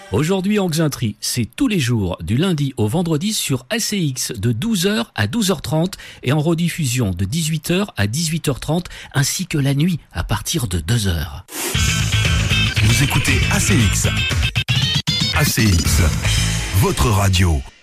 Aujourd'hui en Xainterie, c'est tous les jours du lundi au vendredi sur ACX de 12h à 12h30 et en rediffusion de 18h à 18h30 ainsi que la nuit à partir de 2h. Vous écoutez ACX. ACX, votre radio.